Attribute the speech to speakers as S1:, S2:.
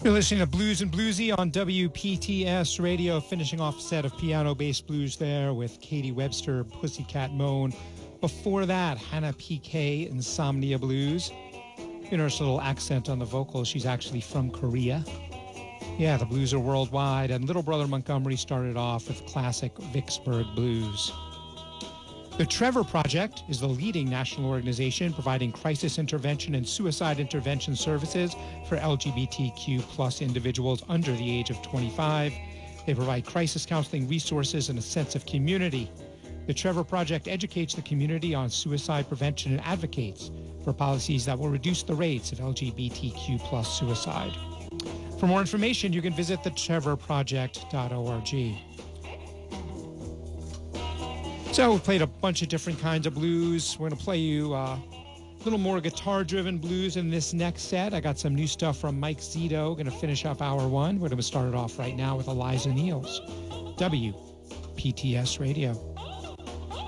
S1: You're listening to Blues and Bluesy on WPTS Radio, finishing off a set of piano-based blues there with Katie Webster, Pussycat Moan. Before that, Hannah PK, Insomnia Blues. You notice a little accent on the vocals. She's actually from Korea. Yeah, the blues are worldwide, and Little Brother Montgomery started off with classic Vicksburg blues. The Trevor Project is the leading national organization providing crisis intervention and suicide intervention services for LGBTQ plus individuals under the age of 25. They provide crisis counseling resources and a sense of community. The Trevor Project educates the community on suicide prevention and advocates for policies that will reduce the rates of LGBTQ plus suicide. For more information, you can visit thetrevorproject.org. So we played a bunch of different kinds of blues. We're going to play you a little more guitar-driven blues in this next set. I got some new stuff from Mike Zito. Going to finish up hour one. We're going to start it off right now with Eliza Niels. WPTS Radio.